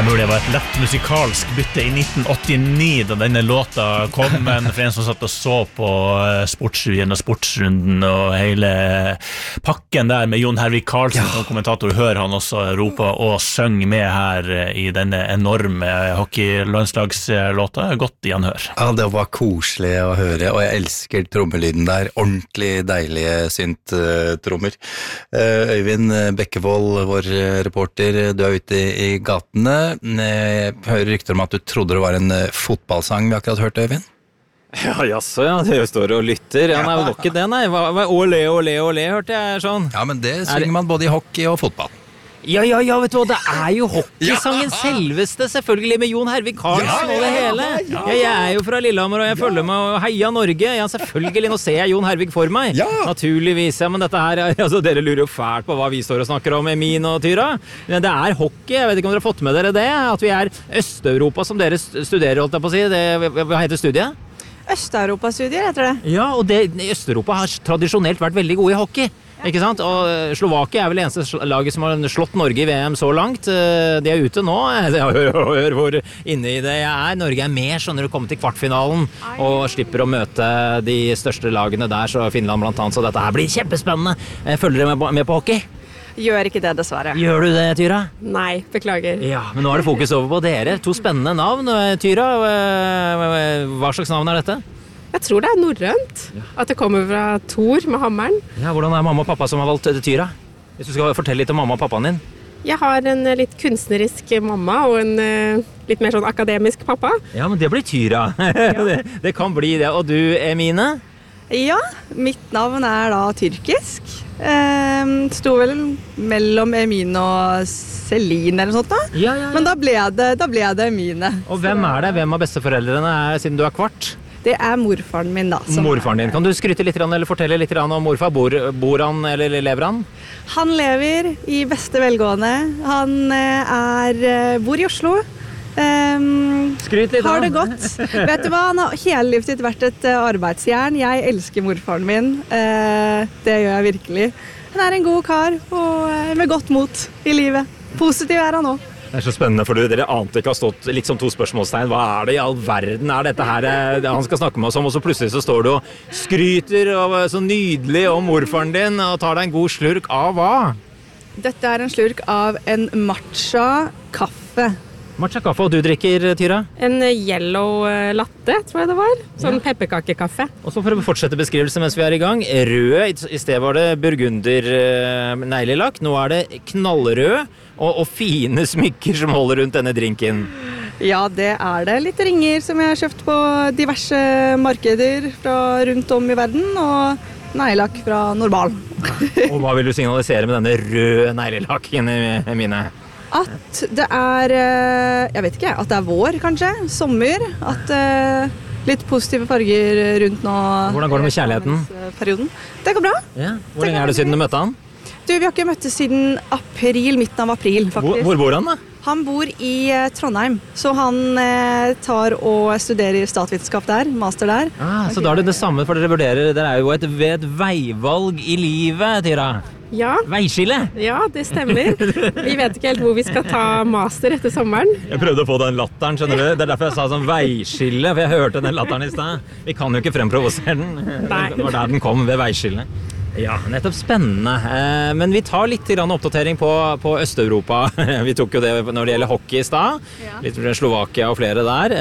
Jeg tror det var et lett musikalsk bytte i 1989 da denne låta kom, men for en som satt og så på Sportsrevyen og Sportsrunden og hele pakken der med Jon Hervik Karlsen som kommentator, hører han også rope og synge med her i denne enorme hockeylandslagslåta. Godt i anhør. Ja, det var koselig å høre, og jeg elsker trommelyden der. Ordentlig deilige synt-trommer. Øyvind Bekkevold, vår reporter, du er ute i gatene. Jeg hører rykter om at du trodde det var en fotballsang vi akkurat hørte, Øyvind? Ja, jaså, ja, det står og lytter. Ja, nei, det var ikke det, nei. Olé, olé, olé, hørte jeg sånn. Ja, men det synger man både i hockey og fotball. Ja, vet du hva, det er jo hockeysangen selveste, selvfølgelig, med Jon Hervik Karlsen og det hele. Ja, jeg er jo fra Lillehammer, og jeg følger med og heia Norge. Ja, selvfølgelig, nå ser jeg Jon Hervik for meg. Naturligvis, ja, men dette her, altså, dere lurer jo fælt på hva vi står og snakker om, Emin og Tyra. Men det er hockey, jeg vet ikke om dere har fått med dere det, at vi er Øst-Europa, som dere studerer, holdt jeg på å si. Hva heter studiet? Øst-Europa-studier, heter det. Ja, og Øst-Europa har tradisjonelt vært veldig gode i hockey. Ikke sant? Og Slovakia er vel eneste laget som har slått Norge i VM så langt. De er ute nå. Hør hvor inne i det jeg er. Norge er med, skjønner du, kommer til kvartfinalen og slipper å møte de største lagene der, så Finland blant annet. Så dette her blir kjempespennende. Følger dere med på hockey? Gjør ikke det, dessverre. Gjør du det, Tyra? Nei, beklager. Ja, men nå er det fokus over på dere. To spennende navn, Tyra. Hva slags navn er dette? Jeg tror det er norrønt. At det kommer fra Thor med hammeren. Ja, hvordan er mamma og pappa som har valgt Tyra? Hvis du skal fortelle litt om mamma og pappaen din. Jeg har en litt kunstnerisk mamma og en litt mer sånn akademisk pappa. Ja, men det blir Tyra. Det kan bli det. Og du, Emine? Ja, mitt navn er da tyrkisk. Sto vel mellom Emine og Celine eller noe sånt da. Ja. Men da ble det Emine. Og hvem er det? Hvem av besteforeldrene er, siden du er kvart? Det er morfaren min da. Morfaren din. Kan du skryte litt eller fortelle litt om morfar? Bor han eller lever han? Han lever i beste velgående. Han bor i Oslo. Skryt litt. Har det godt. Vet du hva? Han har hele livet sitt vært et arbeidsjern. Jeg elsker morfaren min. Det gjør jeg virkelig. Han er en god kar og med godt mot i livet. Positiv er han også. Det er så spennende, for dere ante ikke har stått liksom to spørsmålstegn. Hva er det i all verden er dette her han skal snakke med oss om? Og så plutselig så står du og skryter og så nydelig om morfaren din og tar deg en god slurk av hva? Dette er en slurk av en matcha kaffe. Matcha kaffe, og du drikker, Tyra? En yellow latte, tror jeg det var. Sånn pepperkakekaffe. Og så for å fortsette beskrivelsen mens vi er i gang. Rød, i sted var det burgunder neglelakk. Nå er det knallrød og fine smykker som holder rundt denne drinken. Ja, det er det. Litt ringer som jeg har kjøpt på diverse markeder fra rundt om i verden, og neglelakk fra Normal. Og hva vil du signalisere med denne røde neglelakken, Mine? At det er, jeg vet ikke, at det er vår kanskje, sommer, at litt positive farger rundt nå. Hvordan går det med kjærligheten? Perioden. Det går bra. Ja. Hvor lenge er det siden du møtte han? Du, vi har ikke møttes siden midten av april faktisk. Hvor bor han da? Han bor i Trondheim, så han tar og studerer statsvitenskap der, master der. Så da er det det samme, for dere vurderer, dere er jo et veivalg i livet, Tyra. Ja. Veiskille? Ja, det stemmer. Vi vet ikke helt hvor vi skal ta master etter sommeren. Jeg prøvde å få den latteren, skjønner du? Det er derfor jeg sa sånn veiskille, for jeg hørte den latteren i sted. Vi kan jo ikke fremprovosere den. Nei. Det var der den kom, ved veiskille. Ja, nettopp spennende. Men vi tar litt oppdatering på Øst-Europa. Vi tok jo det når det gjelder hockey i sted. Litt Slovakia og flere der.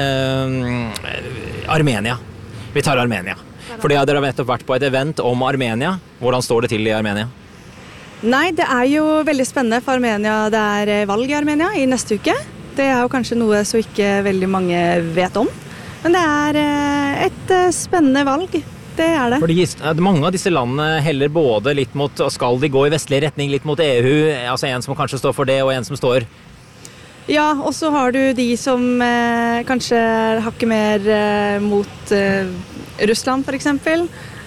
Armenia. Vi tar Armenia. Fordi dere har nettopp vært på et event om Armenia. Hvordan står det til i Armenia? Nei, det er jo veldig spennende for Armenia. Det er valg i Armenia i neste uke. Det er jo kanskje noe så ikke veldig mange vet om. Men det er et spennende valg. Det er det. Fordi mange av disse landene heller både litt mot, skal de gå i vestlig retning, litt mot EU, altså en som kanskje står for det, og en som står... Ja, og så har du de som kanskje hakker mer mot Russland, for eksempel.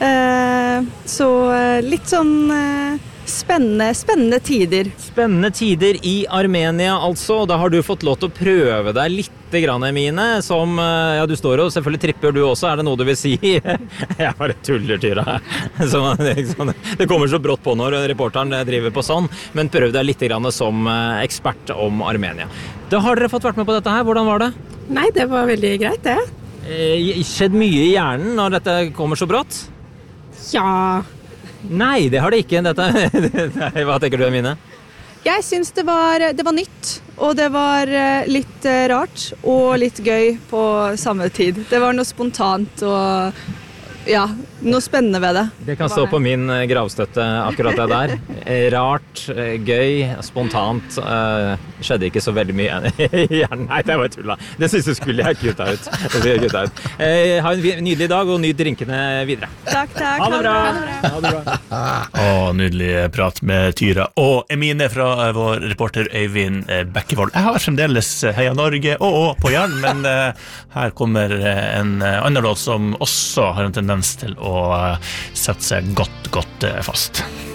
Så litt sånn... Spennende tider. Spennende tider i Armenia, altså. Da har du fått lov til å prøve deg litt grann, Mine, som, ja, du står og selvfølgelig tripper du også, er det noe du vil si? Jeg bare tuller, Tyra. Det kommer så brått på når reporteren driver på sånn, men prøv deg litt grann som ekspert om Armenia. Da har dere fått vært med på dette her. Hvordan var det? Nei, det var veldig greit, det. Skjedd mye i hjernen når dette kommer så brått? Ja. Nei, det har det ikke. Nei, hva tenker du, Mine? Jeg synes det var nytt, og det var litt rart og litt gøy på samme tid. Det var noe spontant og ja, noe spennende ved det. Det kan stå på min gravstøtte akkurat det der. Rart, gøy, spontant. Skjedde ikke så veldig mye. Nei, det var tulla. Det synes jeg skulle jeg kutta ut. Ha en nydelig dag og nyt drinkene videre. Takk. Ha det bra. Nydelig prat med Tyra og Emine fra vår reporter Øyvind Bekkevold. Jeg har fremdeles Heia Norge og på Jarl, men her kommer en annen låt som også har en tendens til å sette seg godt fast.